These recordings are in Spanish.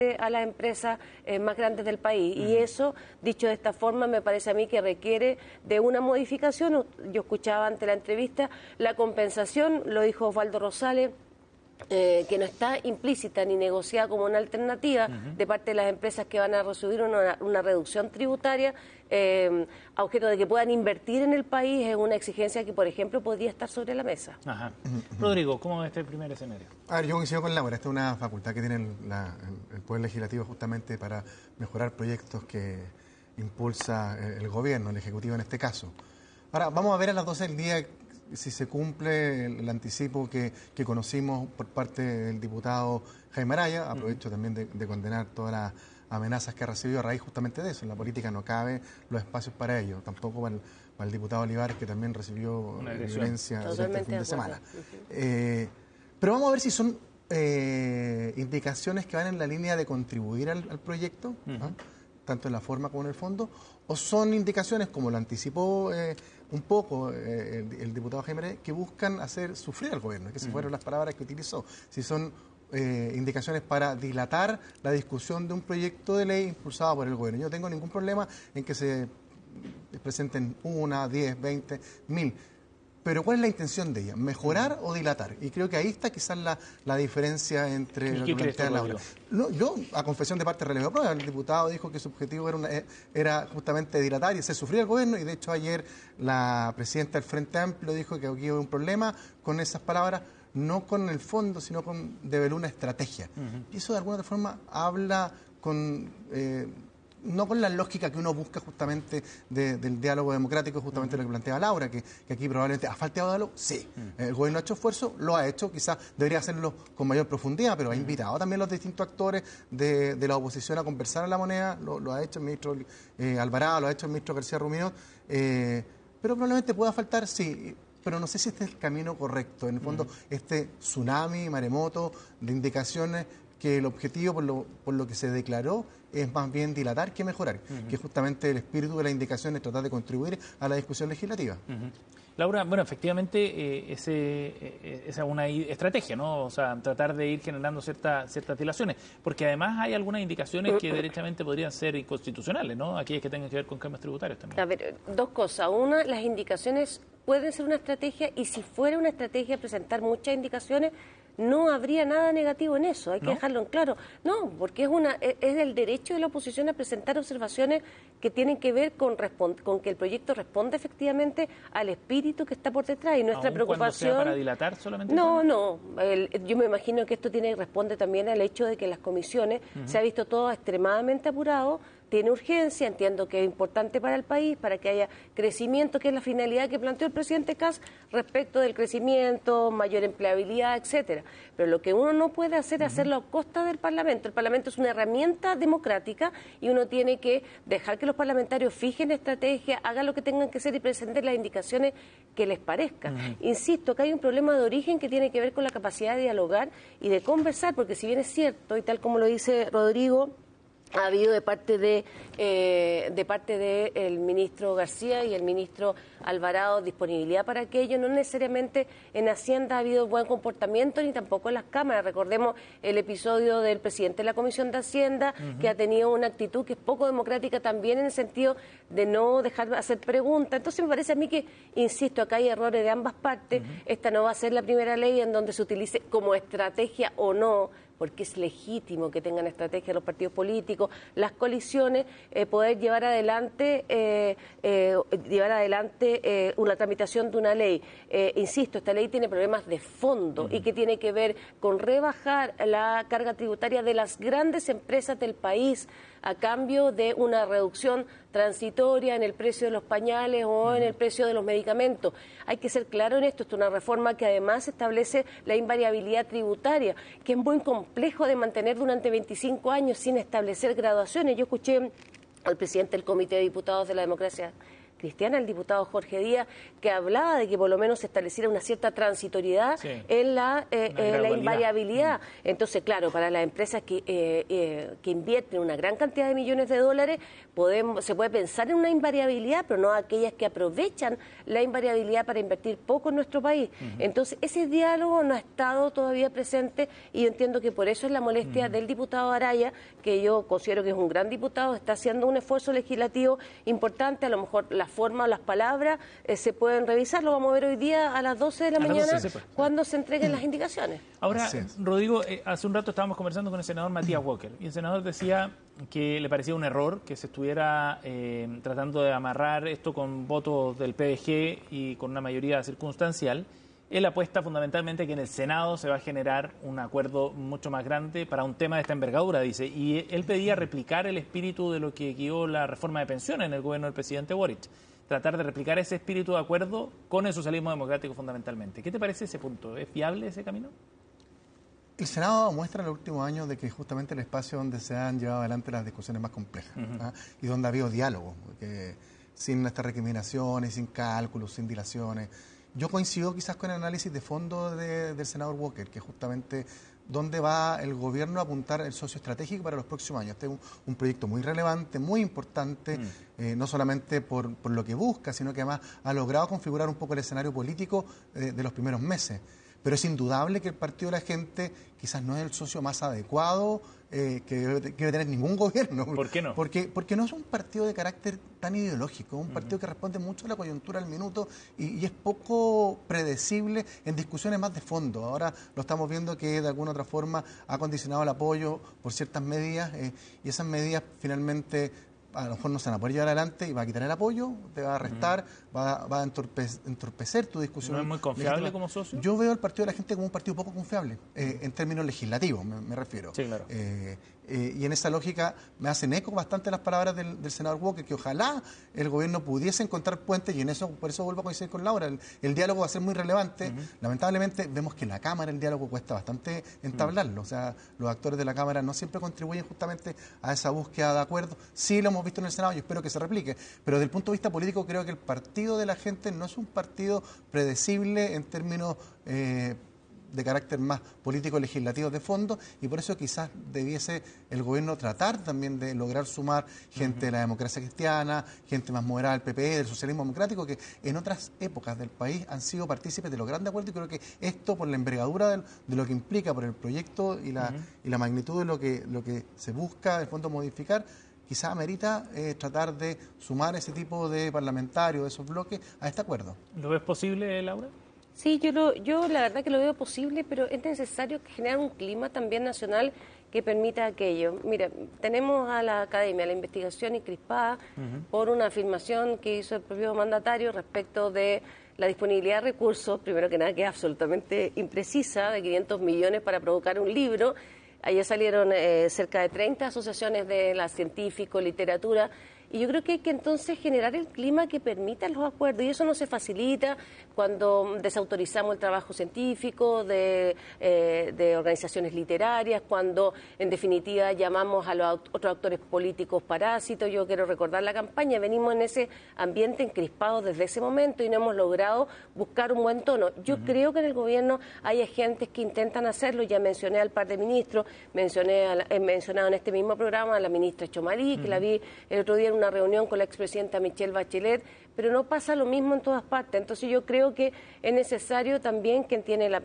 a las empresas más grandes del país. Y eso, dicho de esta forma, me parece a mí que requiere de una modificación. Yo escuchaba ante la entrevista la compensación, lo dijo Osvaldo Rosales, que no está implícita ni negociada como una alternativa de parte de las empresas que van a recibir una reducción tributaria a objeto de que puedan invertir en el país, es una exigencia que, por ejemplo, podría estar sobre la mesa. Ajá. Rodrigo, ¿cómo es este primer escenario? A ver, yo coincido con Laura, esta es una facultad que tiene el Poder Legislativo justamente para mejorar proyectos que impulsa el gobierno, el Ejecutivo en este caso. Ahora, vamos a ver a las 12 del día si se cumple el anticipo que conocimos por parte del diputado Jaime Araya. Aprovecho también de condenar todas las amenazas que ha recibido a raíz justamente de eso. En la política no cabe los espacios para ello, tampoco para el diputado Olivares, que también recibió violencia durante el fin de semana. Pero vamos a ver si son indicaciones que van en la línea de contribuir al proyecto, tanto en la forma como en el fondo, o son indicaciones, como lo anticipó un poco el diputado Jaime Araya, que buscan hacer sufrir al gobierno, que esas fueron las palabras que utilizó. Si son indicaciones para dilatar la discusión de un proyecto de ley impulsado por el gobierno. Yo no tengo ningún problema en que se presenten 1, 10, 20, 1000. Pero ¿cuál es la intención de ella? ¿Mejorar o dilatar? Y creo que ahí está quizás la diferencia entre lo que plantea Laura. Yo, a confesión de parte, relevo prueba. El diputado dijo que su objetivo era justamente dilatar y hacer sufrir al gobierno, y de hecho ayer la presidenta del Frente Amplio dijo que aquí hubo un problema con esas palabras, no con el fondo, sino con develó una estrategia. Y eso de alguna otra forma habla con... no con la lógica que uno busca justamente del diálogo democrático, justamente lo que planteaba Laura, que aquí probablemente ha faltado diálogo, sí. El gobierno ha hecho esfuerzo, lo ha hecho, quizás debería hacerlo con mayor profundidad, pero ha invitado también a los distintos actores de la oposición a conversar en la moneda, lo ha hecho el ministro Alvarado, lo ha hecho el ministro García Ruminot, pero probablemente pueda faltar, sí. Pero no sé si este es el camino correcto. En el fondo, este tsunami, maremoto de indicaciones, que el objetivo, por lo que se declaró, es más bien dilatar que mejorar, que justamente el espíritu de la indicación es tratar de contribuir a la discusión legislativa. Laura, bueno, efectivamente esa es una estrategia, ¿no? O sea, tratar de ir generando ciertas dilaciones, porque además hay algunas indicaciones que derechamente podrían ser inconstitucionales, ¿no? Aquellas que tengan que ver con cambios tributarios también. A ver, dos cosas. Una, las indicaciones pueden ser una estrategia, y si fuera una estrategia presentar muchas indicaciones, no habría nada negativo en eso, hay que dejarlo en claro. No, porque es el derecho de la oposición a presentar observaciones que tienen que ver con que el proyecto responda efectivamente al espíritu que está por detrás, y nuestra preocupación... ¿Sea para dilatar solamente? No, yo me imagino que esto responde también al hecho de que en las comisiones se ha visto todo extremadamente apurado, tiene urgencia, entiendo que es importante para el país, para que haya crecimiento, que es la finalidad que planteó el presidente Kast respecto del crecimiento, mayor empleabilidad, etcétera. Pero lo que uno no puede hacer es hacerlo a costa del Parlamento. El Parlamento es una herramienta democrática y uno tiene que dejar que los parlamentarios fijen estrategia, hagan lo que tengan que hacer y presenten las indicaciones que les parezcan. Insisto, que hay un problema de origen que tiene que ver con la capacidad de dialogar y de conversar, porque si bien es cierto, y tal como lo dice Rodrigo, ha habido de parte de el ministro García y el ministro Alvarado disponibilidad para aquello. No necesariamente en Hacienda ha habido buen comportamiento, ni tampoco en las cámaras. Recordemos el episodio del presidente de la Comisión de Hacienda, que ha tenido una actitud que es poco democrática también, en el sentido de no dejar de hacer preguntas. Entonces me parece a mí que, insisto, acá hay errores de ambas partes. Esta no va a ser la primera ley en donde se utilice como estrategia o no, porque es legítimo que tengan estrategia los partidos políticos, las coaliciones, poder llevar adelante una tramitación de una ley. Insisto, esta ley tiene problemas de fondo y que tiene que ver con rebajar la carga tributaria de las grandes empresas del país a cambio de una reducción transitoria en el precio de los pañales o en el precio de los medicamentos. Hay que ser claro en esto. Esto es una reforma que además establece la invariabilidad tributaria, que es muy complejo de mantener durante 25 años sin establecer graduaciones. Yo escuché al presidente del Comité de Diputados de la Democracia Cristiana, el diputado Jorge Díaz, que hablaba de que por lo menos se estableciera una cierta transitoriedad en la invariabilidad. Entonces, claro, para las empresas que invierten una gran cantidad de millones de dólares, se puede pensar en una invariabilidad, pero no aquellas que aprovechan la invariabilidad para invertir poco en nuestro país. Entonces, ese diálogo no ha estado todavía presente y yo entiendo que por eso es la molestia del diputado Araya, que yo considero que es un gran diputado, está haciendo un esfuerzo legislativo importante, a lo mejor la forma o las palabras se pueden revisar, lo vamos a ver hoy día a las 12 de la mañana, cuando se entreguen las indicaciones. Ahora, Rodrigo, hace un rato estábamos conversando con el senador Matías Walker, y el senador decía que le parecía un error que se estuviera tratando de amarrar esto con votos del PDG y con una mayoría circunstancial. Él apuesta fundamentalmente que en el Senado se va a generar un acuerdo mucho más grande para un tema de esta envergadura, dice. Y él pedía replicar el espíritu de lo que guió la reforma de pensiones en el gobierno del presidente Boric. Tratar de replicar ese espíritu de acuerdo con el socialismo democrático fundamentalmente. ¿Qué te parece ese punto? ¿Es viable ese camino? El Senado muestra en los últimos años de que es justamente el espacio donde se han llevado adelante las discusiones más complejas y donde ha habido diálogo, sin estas recriminaciones, sin cálculos, sin dilaciones. Yo coincido quizás con el análisis de fondo del senador Walker, que justamente dónde va el gobierno a apuntar el socio estratégico para los próximos años. Este es un proyecto muy relevante, muy importante, no solamente por lo que busca, sino que además ha logrado configurar un poco el escenario político de los primeros meses. Pero es indudable que el Partido de la Gente quizás no es el socio más adecuado que debe tener ningún gobierno. ¿Por qué no? Porque no es un partido de carácter tan ideológico, es un partido que responde mucho a la coyuntura al minuto y es poco predecible en discusiones más de fondo. Ahora lo estamos viendo que de alguna otra forma ha condicionado el apoyo por ciertas medidas y esas medidas finalmente a lo mejor no se van a poder llevar adelante y va a quitar el apoyo, te va a restar, va a entorpecer tu discusión. ¿No es muy confiable como socio? Yo veo al Partido de la Gente como un partido poco confiable, en términos legislativos me refiero. Sí, claro. Y en esa lógica me hacen eco bastante las palabras del senador Walker, que ojalá el gobierno pudiese encontrar puentes, y en eso por eso vuelvo a coincidir con Laura, el diálogo va a ser muy relevante. Lamentablemente vemos que en la Cámara el diálogo cuesta bastante entablarlo, o sea, los actores de la Cámara no siempre contribuyen justamente a esa búsqueda de acuerdo. Sí lo hemos visto en el Senado y espero que se replique, pero desde el punto de vista político creo que el Partido de la Gente no es un partido predecible en términos de carácter más político-legislativo de fondo, y por eso quizás debiese el gobierno tratar también de lograr sumar gente de la democracia cristiana, gente más moderada del PPE, del socialismo democrático, que en otras épocas del país han sido partícipes de los grandes acuerdos, y creo que esto, por la envergadura de lo que implica, por el proyecto y la magnitud de lo que se busca, de fondo, modificar, quizás amerita tratar de sumar ese tipo de parlamentarios, de esos bloques, a este acuerdo. ¿Lo ves posible, Laura? Sí, yo la verdad que lo veo posible, pero es necesario generar un clima también nacional que permita aquello. Mira, tenemos a la Academia, la investigación encrispada por una afirmación que hizo el propio mandatario respecto de la disponibilidad de recursos, primero que nada que es absolutamente imprecisa, de 500 millones para provocar un libro. Ayer salieron cerca de 30 asociaciones de la científicos, literatura, y yo creo que hay que entonces generar el clima que permita los acuerdos, y eso no se facilita cuando desautorizamos el trabajo científico de organizaciones literarias, cuando en definitiva llamamos a los otros actores políticos parásitos. Yo quiero recordar la campaña, venimos en ese ambiente encrispado desde ese momento y no hemos logrado buscar un buen tono. Yo creo que en el gobierno hay agentes que intentan hacerlo, ya mencioné al par de ministros, he mencionado en este mismo programa a la ministra Chomalí, que la vi el otro día en una reunión con la expresidenta Michelle Bachelet, pero no pasa lo mismo en todas partes. Entonces yo creo que es necesario también que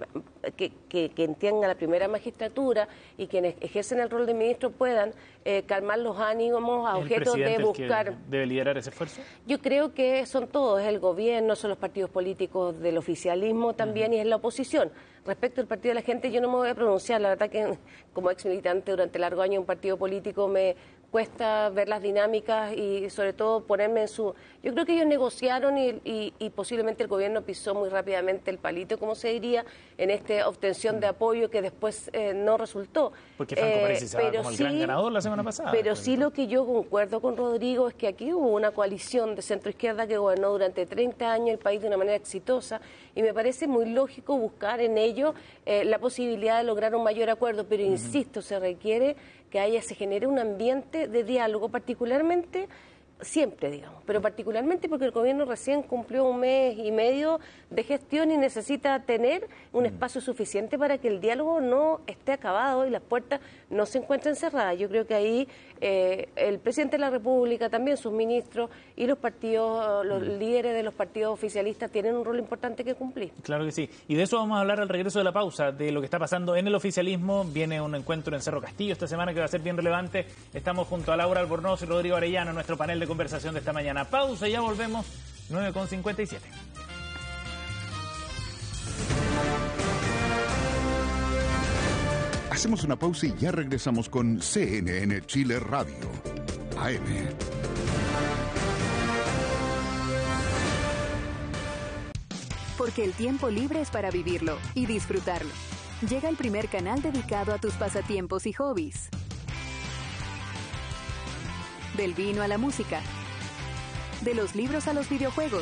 entienda la primera magistratura y quienes ejercen el rol de ministro puedan calmar los ánimos a objeto de buscar. ¿El presidente debe liderar ese esfuerzo? Yo creo que son todos, es el gobierno, son los partidos políticos del oficialismo también y es la oposición. Respecto al Partido de la Gente, yo no me voy a pronunciar, la verdad que como ex militante durante largo año en un partido político me cuesta ver las dinámicas y sobre todo ponerme en su... Yo creo que ellos negociaron y posiblemente el gobierno pisó muy rápidamente el palito, como se diría, en esta obtención de apoyo que después no resultó. Porque Franco Parisi se va como el gran ganador la semana pasada. Pero sí lo que yo concuerdo con Rodrigo es que aquí hubo una coalición de centro-izquierda que gobernó durante 30 años el país de una manera exitosa y me parece muy lógico buscar en ello la posibilidad de lograr un mayor acuerdo, pero insisto, se requiere que se genere un ambiente de diálogo, particularmente siempre, digamos, pero particularmente porque el gobierno recién cumplió 1 mes y medio de gestión y necesita tener un espacio suficiente para que el diálogo no esté acabado y las puertas no se encuentren cerradas. Yo creo que ahí el presidente de la República, también sus ministros y los partidos, los líderes de los partidos oficialistas tienen un rol importante que cumplir. Claro que sí. Y de eso vamos a hablar al regreso de la pausa, de lo que está pasando en el oficialismo. Viene un encuentro en Cerro Castillo esta semana que va a ser bien relevante. Estamos junto a Laura Albornoz y Rodrigo Arellano, nuestro panel de conversación de esta mañana. Pausa y ya volvemos, 9:57. Hacemos una pausa y ya regresamos con CNN Chile Radio, AM. Porque el tiempo libre es para vivirlo y disfrutarlo. Llega el primer canal dedicado a tus pasatiempos y hobbies. Del vino a la música. De los libros a los videojuegos.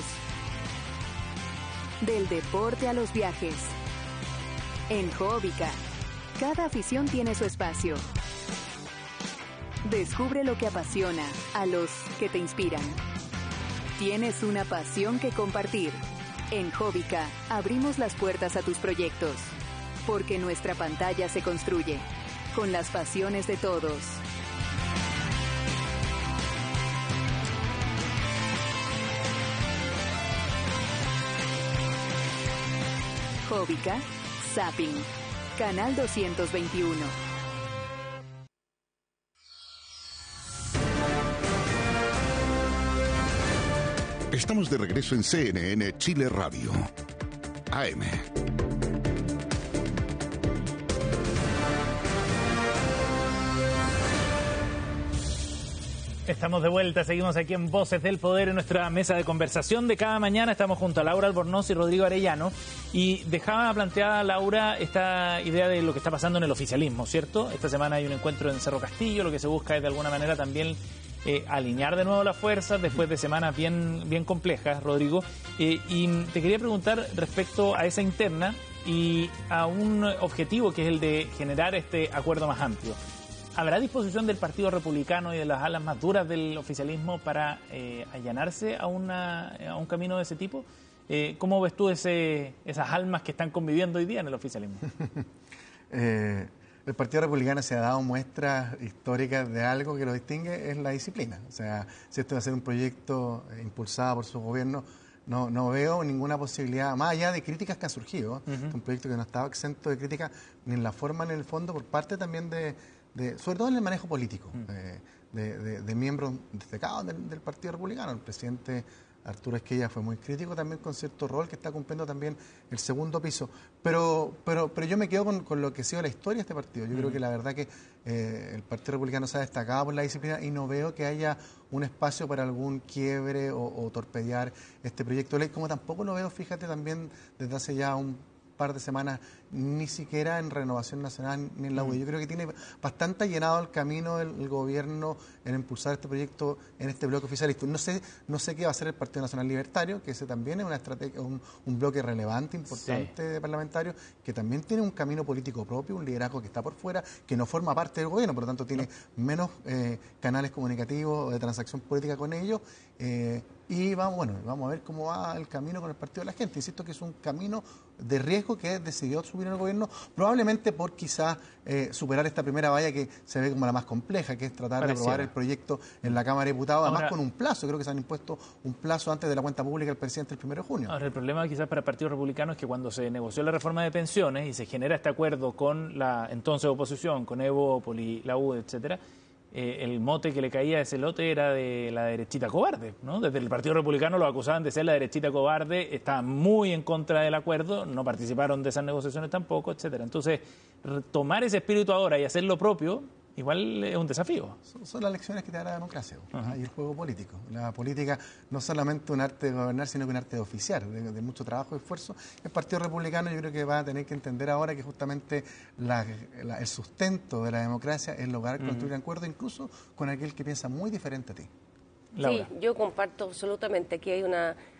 Del deporte a los viajes. En Hobbica, cada afición tiene su espacio. Descubre lo que apasiona a los que te inspiran. Tienes una pasión que compartir. En Hobbica abrimos las puertas a tus proyectos. Porque nuestra pantalla se construye con las pasiones de todos. Hobbica, Zapping, Canal 221. Estamos de regreso en CNN Chile Radio, AM. Estamos de vuelta, seguimos aquí en Voces del Poder, en nuestra mesa de conversación de cada mañana. Estamos junto a Laura Albornoz y Rodrigo Arellano. Y dejaba planteada, Laura, esta idea de lo que está pasando en el oficialismo, ¿cierto? Esta semana hay un encuentro en Cerro Castillo, lo que se busca es de alguna manera también alinear de nuevo las fuerzas después de semanas bien complejas, Rodrigo. Y te quería preguntar respecto a esa interna y a un objetivo que es el de generar este acuerdo más amplio. ¿Habrá disposición del Partido Republicano y de las alas más duras del oficialismo para allanarse a un camino de ese tipo? ¿Cómo ves tú esas almas que están conviviendo hoy día en el oficialismo? El Partido Republicano se ha dado muestras históricas de algo que lo distingue, es la disciplina. O sea, si esto va a ser un proyecto impulsado por su gobierno, no veo ninguna posibilidad, más allá de críticas que han surgido, un proyecto que no estaba exento de críticas ni en la forma ni en el fondo, por parte también sobre todo en el manejo político, de miembros destacados del Partido Republicano. El presidente Arturo Esquella fue muy crítico también con cierto rol que está cumpliendo también el segundo piso. Pero yo me quedo con lo que ha sido la historia de este partido. Yo creo que la verdad que el Partido Republicano se ha destacado por la disciplina y no veo que haya un espacio para algún quiebre o torpedear este proyecto de ley, como tampoco lo veo, fíjate, también desde hace ya un par de semanas, ni siquiera en Renovación Nacional ni en la UDI. Yo creo que tiene bastante llenado el camino el gobierno en impulsar este proyecto en este bloque oficialista. No sé qué va a hacer el Partido Nacional Libertario, que ese también es una estrategia, un bloque relevante, importante, de parlamentarios, que también tiene un camino político propio, un liderazgo que está por fuera, que no forma parte del gobierno, por lo tanto tiene menos canales comunicativos o de transacción política con ellos. Y vamos a ver cómo va el camino con el Partido de la Gente. Insisto que es un camino de riesgo que decidió subir el gobierno, probablemente por quizás superar esta primera valla que se ve como la más compleja, que es tratar de aprobar el proyecto en la Cámara de Diputados, además con un plazo. Creo que se han impuesto un plazo antes de la cuenta pública del presidente el 1 de junio. Ahora, el problema quizás para el Partido Republicano es que cuando se negoció la reforma de pensiones y se genera este acuerdo con la entonces oposición, con Evo, Poli, la U, etcétera, el mote que le caía a ese lote era de la derechita cobarde, ¿no? Desde el Partido Republicano lo acusaban de ser la derechita cobarde, estaban muy en contra del acuerdo, no participaron de esas negociaciones tampoco, etcétera. Entonces, tomar ese espíritu ahora y hacer lo propio, igual es un desafío. Son las lecciones que te da la democracia y el juego político. La política no es solamente un arte de gobernar, sino que un arte de oficiar, de mucho trabajo y esfuerzo. El Partido Republicano yo creo que va a tener que entender ahora que justamente el sustento de la democracia es lograr construir acuerdos incluso con aquel que piensa muy diferente a ti. Laura. Sí, yo comparto absolutamente. Aquí hay una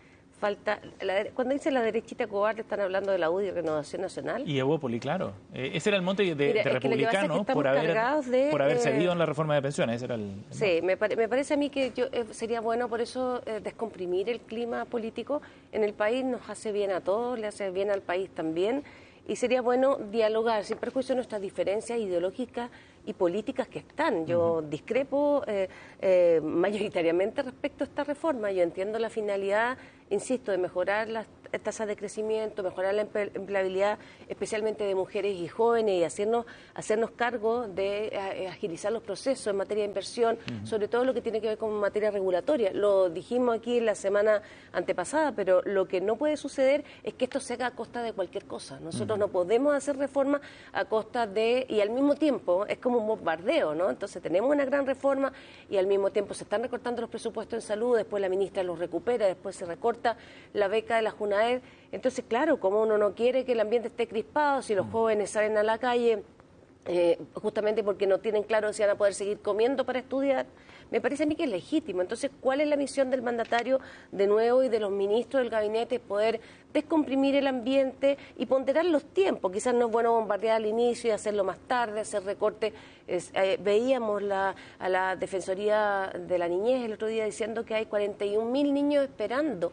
falta, cuando dicen la derechita cobarde están hablando de la UDI y Renovación Nacional. Y Evópoli, claro. Ese era el monte de republicanos por haber cedido en la reforma de pensiones. Ese era sí, me parece a mí que sería bueno por eso descomprimir el clima político en el país. Nos hace bien a todos, le hace bien al país también. Y sería bueno dialogar, sin perjuicio de nuestras diferencias ideológicas y políticas que están. Yo discrepo mayoritariamente respecto a esta reforma. Yo entiendo la finalidad, insisto, de mejorar las tasas de crecimiento, mejorar la empleabilidad, especialmente de mujeres y jóvenes, y hacernos cargo de agilizar los procesos en materia de inversión, sobre todo lo que tiene que ver con materia regulatoria. Lo dijimos aquí la semana antepasada, pero lo que no puede suceder es que esto se haga a costa de cualquier cosa. Nosotros no podemos hacer reformas a costa de, y al mismo tiempo, es como un bombardeo, ¿no? Entonces tenemos una gran reforma y al mismo tiempo se están recortando los presupuestos en salud, después la ministra los recupera, después se recorta la beca de la Junaed. Entonces, claro, como uno no quiere que el ambiente esté crispado, si los jóvenes salen a la calle justamente porque no tienen claro si van a poder seguir comiendo para estudiar, me parece a mí que es legítimo. Entonces, ¿cuál es la misión del mandatario de nuevo y de los ministros del gabinete? Poder descomprimir el ambiente y ponderar los tiempos. Quizás no es bueno bombardear al inicio y hacerlo más tarde, hacer recorte. Veíamos a la Defensoría de la Niñez el otro día diciendo que hay 41.000 niños esperando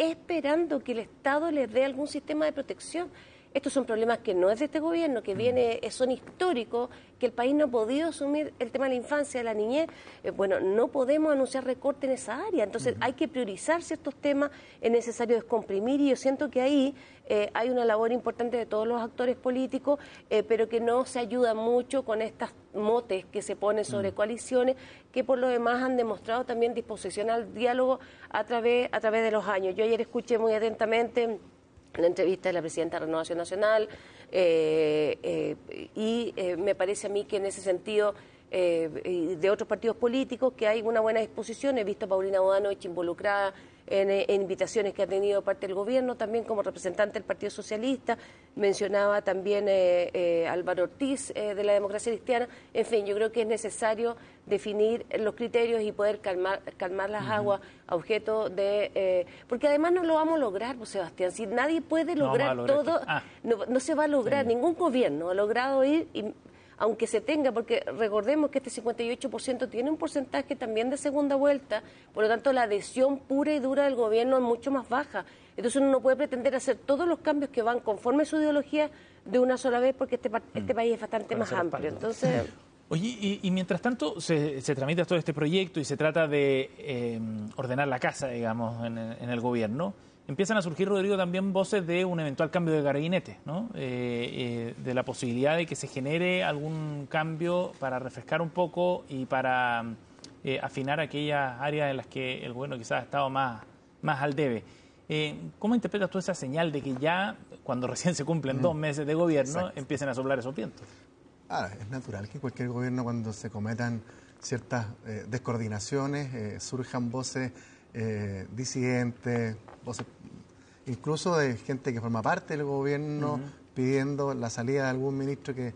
que el Estado les dé algún sistema de protección. Estos son problemas que no es de este gobierno, que son históricos, que el país no ha podido asumir el tema de la infancia, de la niñez. Bueno, no podemos anunciar recorte en esa área, entonces hay que priorizar ciertos temas, es necesario descomprimir, y yo siento que ahí hay una labor importante de todos los actores políticos, pero que no se ayuda mucho con estas motes que se ponen sobre coaliciones, que por lo demás han demostrado también disposición al diálogo a través de los años. Yo ayer escuché muy atentamente la entrevista de la presidenta de Renovación Nacional y me parece a mí que en ese sentido de otros partidos políticos que hay una buena disposición. He visto a Paulina Bodanovich involucrada en invitaciones que ha tenido parte del gobierno, también como representante del Partido Socialista. Mencionaba también Álvaro Ortiz de la Democracia Cristiana. En fin, yo creo que es necesario definir los criterios y poder calmar las aguas a objeto de... porque además no lo vamos a lograr, pues, Sebastián. Si nadie puede lograr todo, no se va a lograr. Sí. Ningún gobierno ha logrado ir... aunque se tenga, porque recordemos que este 58% tiene un porcentaje también de segunda vuelta, por lo tanto la adhesión pura y dura del gobierno es mucho más baja. Entonces uno no puede pretender hacer todos los cambios que van conforme a su ideología de una sola vez, porque este país es bastante más amplio. Entonces... Oye, y mientras tanto se tramita todo este proyecto y se trata de ordenar la casa, digamos, en el gobierno, empiezan a surgir, Rodrigo, también voces de un eventual cambio de gabinete, ¿no? De la posibilidad de que se genere algún cambio para refrescar un poco y para afinar aquellas áreas en las que el gobierno quizás ha estado más al debe. ¿Cómo interpretas tú esa señal de que ya, cuando recién se cumplen 2 meses de gobierno, empiecen a soplar esos vientos? Es natural que cualquier gobierno, cuando se cometan ciertas descoordinaciones, surjan voces disidentes, voces incluso de gente que forma parte del gobierno pidiendo la salida de algún ministro que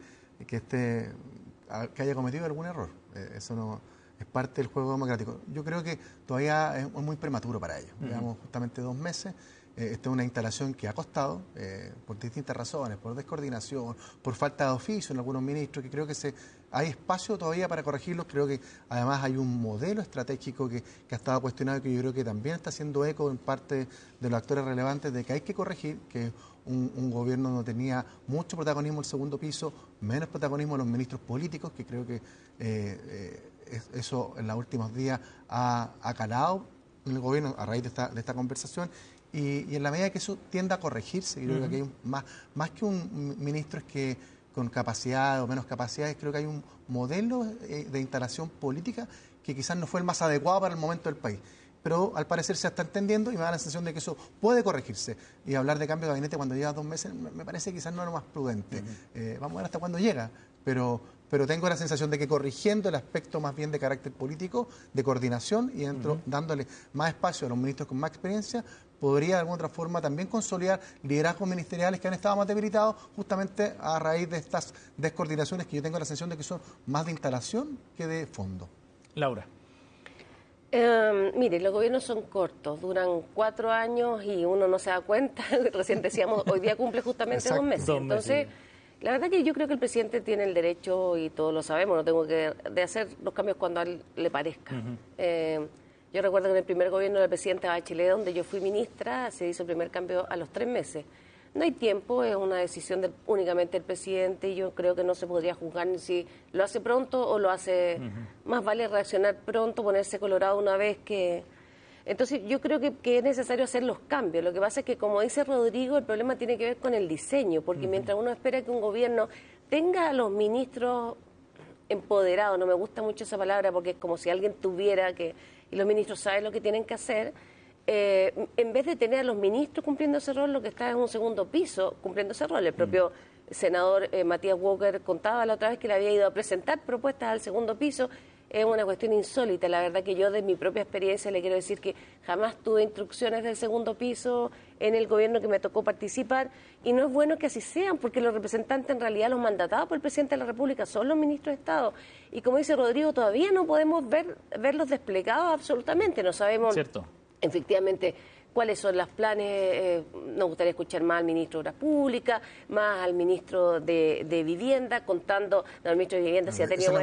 haya cometido algún error. Eso no es parte del juego democrático. Yo creo que todavía es muy prematuro para ello. Llevamos justamente 2 meses. Esta es una instalación que ha costado por distintas razones, por descoordinación, por falta de oficio en algunos ministros, que creo que hay espacio todavía para corregirlos. Creo que además hay un modelo estratégico que ha estado cuestionado y que yo creo que también está haciendo eco en parte de los actores relevantes de que hay que corregir, que un gobierno no tenía mucho protagonismo en el segundo piso, menos protagonismo en los ministros políticos, que creo que eso en los últimos días ha calado en el gobierno a raíz de esta conversación. Y en la medida que eso tienda a corregirse, yo creo que hay más que un ministro es que con capacidad o menos capacidades, creo que hay un modelo de instalación política que quizás no fue el más adecuado para el momento del país. Pero al parecer se está entendiendo y me da la sensación de que eso puede corregirse. Y hablar de cambio de gabinete cuando lleva 2 meses me parece quizás no es lo más prudente. Vamos a ver hasta cuándo llega, pero tengo la sensación de que corrigiendo el aspecto más bien de carácter político, de coordinación y dándole más espacio a los ministros con más experiencia, podría de alguna otra forma también consolidar liderazgos ministeriales que han estado más debilitados justamente a raíz de estas descoordinaciones que yo tengo la sensación de que son más de instalación que de fondo. Laura. Mire, los gobiernos son cortos, duran 4 años y uno no se da cuenta. Recién decíamos, hoy día cumple justamente 2 meses. Entonces, la verdad que yo creo que el presidente tiene el derecho, y todos lo sabemos, no tengo que de hacer los cambios cuando a él le parezca. Yo recuerdo que en el primer gobierno del presidente Bachelet, donde yo fui ministra, se hizo el primer cambio a los 3 meses. No hay tiempo, es una decisión únicamente del presidente, y yo creo que no se podría juzgar ni si lo hace pronto o lo hace... Más vale reaccionar pronto, ponerse colorado una vez que... Entonces yo creo que es necesario hacer los cambios. Lo que pasa es que, como dice Rodrigo, el problema tiene que ver con el diseño, porque mientras uno espera que un gobierno tenga a los ministros empoderados, no me gusta mucho esa palabra porque es como si alguien tuviera que... y los ministros saben lo que tienen que hacer... en vez de tener a los ministros cumpliendo ese rol, lo que está es un segundo piso cumpliendo ese rol. El propio senador Matías Walker contaba la otra vez que le había ido a presentar propuestas al segundo piso. Es una cuestión insólita. La verdad que yo, de mi propia experiencia, le quiero decir que jamás tuve instrucciones del segundo piso en el gobierno que me tocó participar, y no es bueno que así sean, porque los representantes, en realidad los mandatados por el presidente de la República, son los ministros de Estado. Y como dice Rodrigo, todavía no podemos verlos desplegados absolutamente. No sabemos... Cierto. Efectivamente, cuáles son los planes. Nos gustaría escuchar más al ministro de Obras Públicas, más al ministro de Vivienda, contando... No, el ministro de Vivienda sí ha tenido...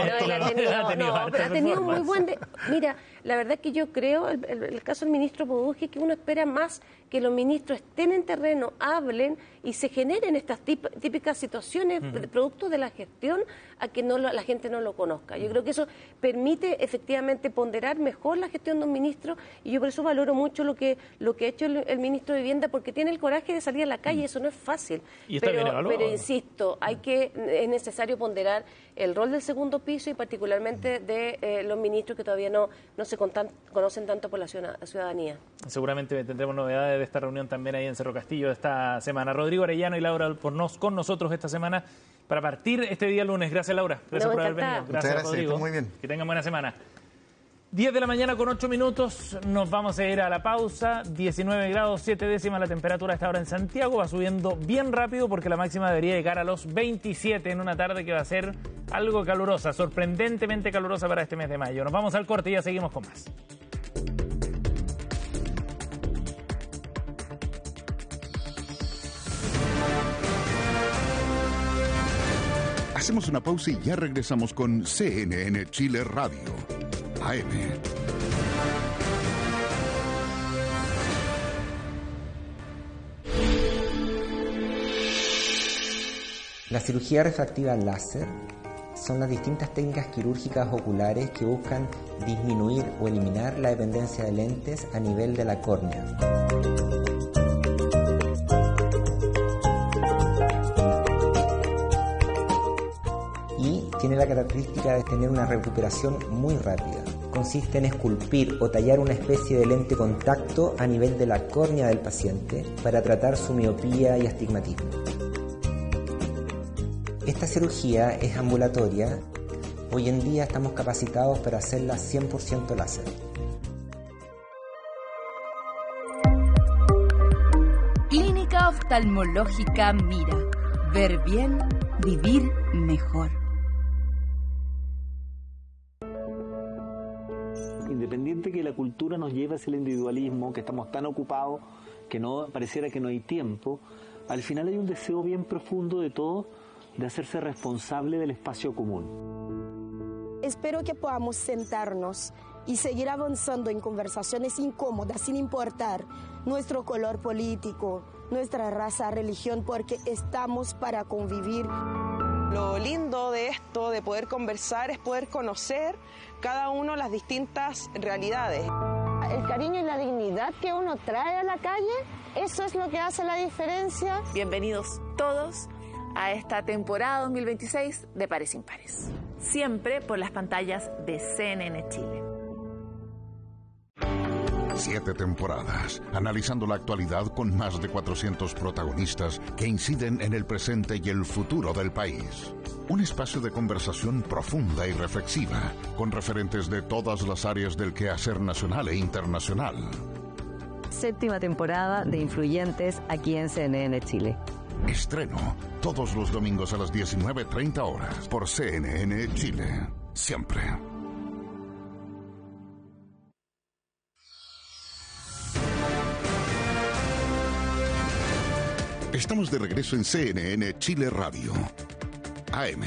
ha tenido muy buen... Mira, la verdad es que yo creo, el caso del ministro Poduje, que uno espera más que los ministros estén en terreno, hablen y se generen estas típicas situaciones producto de la gestión, a que la gente no lo conozca. Yo creo que eso permite efectivamente ponderar mejor la gestión de un ministro, y yo por eso valoro mucho lo que ha hecho el ministro de Vivienda, porque tiene el coraje de salir a la calle. Eso no es fácil. Pero insisto, es necesario ponderar el rol del segundo piso, y particularmente de los ministros que todavía no se conocen tanto por la ciudadanía. Seguramente tendremos novedades de esta reunión también ahí en Cerro Castillo esta semana. Rodrigo Arellano y Laura con nosotros esta semana para partir este día lunes. Gracias, Laura. Gracias por haber venido. Gracias, Rodrigo. Muy bien. Que tengan buena semana. 10 de la mañana con 8 minutos, nos vamos a ir a la pausa. 19 grados 7 décimas la temperatura a esta hora en Santiago. Va subiendo bien rápido porque la máxima debería llegar a los 27 en una tarde que va a ser algo calurosa, sorprendentemente calurosa para este mes de mayo. Nos vamos al corte y ya seguimos con más. Hacemos una pausa y ya regresamos con CNN Chile Radio, AM. La cirugía refractiva láser son las distintas técnicas quirúrgicas oculares que buscan disminuir o eliminar la dependencia de lentes a nivel de la córnea. Y tiene la característica de tener una recuperación muy rápida. Consiste en esculpir o tallar una especie de lente contacto a nivel de la córnea del paciente para tratar su miopía y astigmatismo. Esta cirugía es ambulatoria. Hoy en día estamos capacitados para hacerla 100% láser. Clínica Oftalmológica Mira. Ver bien, vivir mejor. Independiente que la cultura nos lleve hacia el individualismo, que estamos tan ocupados que no pareciera que no hay tiempo, al final hay un deseo bien profundo de todos de hacerse responsable del espacio común. Espero que podamos sentarnos y seguir avanzando en conversaciones incómodas sin importar nuestro color político, nuestra raza, religión, porque estamos para convivir. Lo lindo de esto, de poder conversar, es poder conocer cada uno las distintas realidades. El cariño y la dignidad que uno trae a la calle, eso es lo que hace la diferencia. Bienvenidos todos a esta temporada 2026 de Pares Impares, siempre por las pantallas de CNN Chile. 7 temporadas, analizando la actualidad con más de 400 protagonistas que inciden en el presente y el futuro del país. Un espacio de conversación profunda y reflexiva, con referentes de todas las áreas del quehacer nacional e internacional. 7ª temporada de Influyentes aquí en CNN Chile. Estreno todos los domingos a las 19:30 horas por CNN Chile. Siempre. Estamos de regreso en CNN Chile Radio, AM.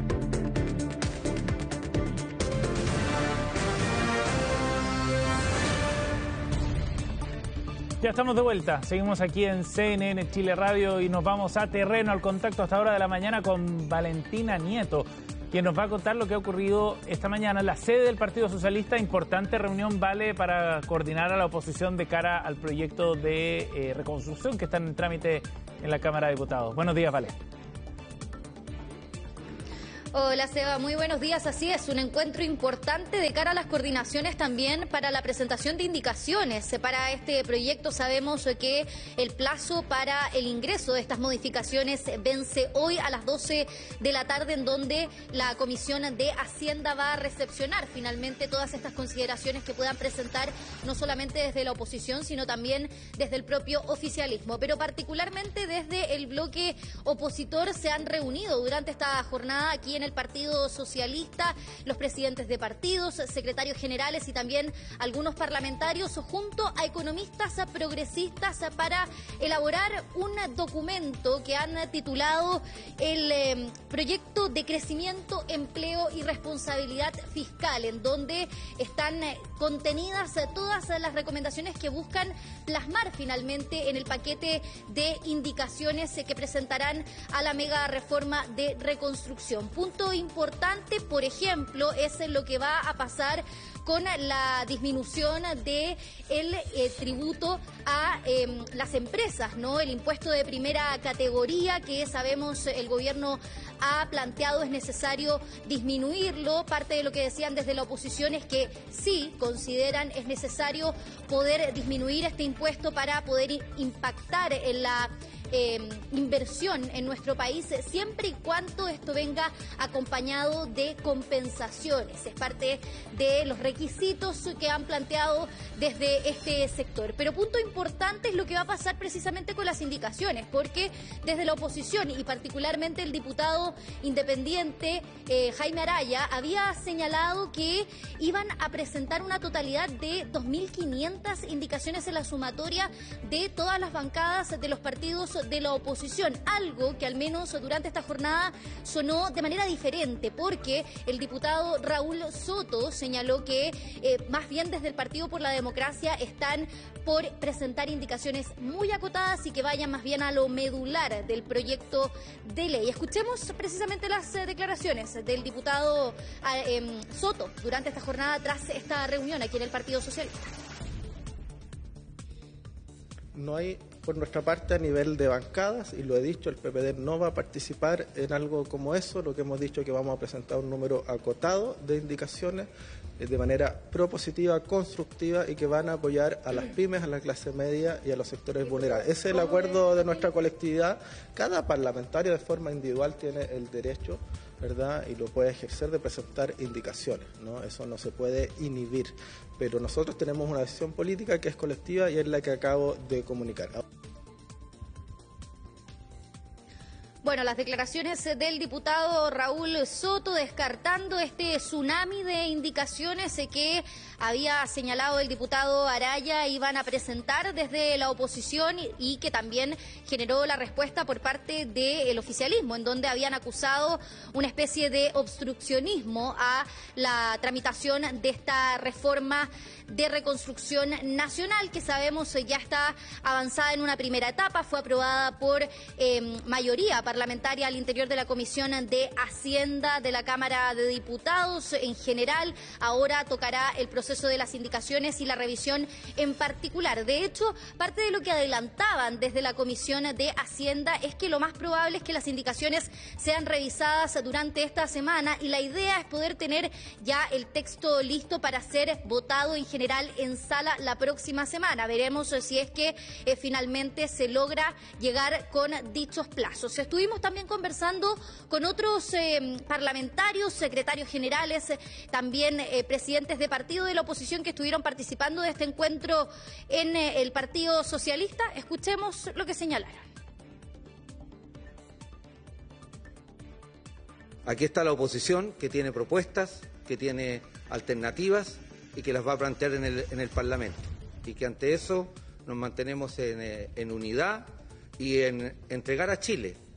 Ya estamos de vuelta, seguimos aquí en CNN Chile Radio y nos vamos a terreno, al contacto hasta hora de la mañana con Valentina Nieto, quien nos va a contar lo que ha ocurrido esta mañana en la sede del Partido Socialista. Importante reunión, Vale, para coordinar a la oposición de cara al proyecto de reconstrucción que está en trámite en la Cámara de Diputados. Buenos días, Vale. Hola Seba, muy buenos días. Así es, un encuentro importante de cara a las coordinaciones también para la presentación de indicaciones. Para este proyecto sabemos que el plazo para el ingreso de estas modificaciones vence hoy a las 12 de la tarde, en donde la Comisión de Hacienda va a recepcionar finalmente todas estas consideraciones que puedan presentar no solamente desde la oposición, sino también desde el propio oficialismo. Pero particularmente desde el bloque opositor se han reunido durante esta jornada aquí en el Partido Socialista, los presidentes de partidos, secretarios generales y también algunos parlamentarios junto a economistas progresistas para elaborar un documento que han titulado el Proyecto de Crecimiento, Empleo y Responsabilidad Fiscal, en donde están contenidas todas las recomendaciones que buscan plasmar finalmente en el paquete de indicaciones que presentarán a la mega reforma de reconstrucción. Punto importante, por ejemplo, es lo que va a pasar con la disminución de el tributo a las empresas, ¿no? El impuesto de primera categoría que sabemos el gobierno ha planteado es necesario disminuirlo. Parte de lo que decían desde la oposición es que sí consideran es necesario poder disminuir este impuesto para poder impactar en la inversión en nuestro país, siempre y cuando esto venga acompañado de compensaciones. Es parte de los requisitos que han planteado desde este sector. Pero punto importante es lo que va a pasar precisamente con las indicaciones, porque desde la oposición y particularmente el diputado independiente Jaime Araya había señalado que iban a presentar una totalidad de 2.500 indicaciones en la sumatoria de todas las bancadas de los partidos de la oposición, algo que al menos durante esta jornada sonó de manera diferente, porque el diputado Raúl Soto señaló que más bien desde el Partido por la Democracia están por presentar indicaciones muy acotadas y que vayan más bien a lo medular del proyecto de ley. Escuchemos precisamente las declaraciones del diputado Soto durante esta jornada tras esta reunión aquí en el Partido Socialista. No hay, por nuestra parte, a nivel de bancadas, y lo he dicho, el PPD no va a participar en algo como eso. Lo que hemos dicho es que vamos a presentar un número acotado de indicaciones de manera propositiva, constructiva, y que van a apoyar a las pymes, a la clase media y a los sectores vulnerables. Ese es el acuerdo de nuestra colectividad. Cada parlamentario de forma individual tiene el derecho, ¿verdad?, y lo puede ejercer, de presentar indicaciones, ¿no? Eso no se puede inhibir, pero nosotros tenemos una decisión política que es colectiva y es la que acabo de comunicar. Bueno, las declaraciones del diputado Raúl Soto descartando este tsunami de indicaciones que había señalado el diputado Araya iban a presentar desde la oposición y que también generó la respuesta por parte del oficialismo, en donde habían acusado una especie de obstruccionismo a la tramitación de esta reforma de reconstrucción nacional, que sabemos ya está avanzada en una primera etapa, fue aprobada por mayoría parlamentaria al interior de la Comisión de Hacienda de la Cámara de Diputados. En general, ahora tocará el proceso de las indicaciones y la revisión en particular. De hecho, parte de lo que adelantaban desde la Comisión de Hacienda es que lo más probable es que las indicaciones sean revisadas durante esta semana, y la idea es poder tener ya el texto listo para ser votado en general en sala la próxima semana. Veremos si es que finalmente se logra llegar con dichos plazos. Estuvimos también conversando con otros parlamentarios, secretarios generales, también presidentes de partido de la oposición que estuvieron participando de este encuentro en el Partido Socialista. Escuchemos lo que señalaron. Aquí está la oposición, que tiene propuestas, que tiene alternativas y que las va a plantear en el Parlamento. Y que ante eso nos mantenemos en unidad, y en entregar a Chile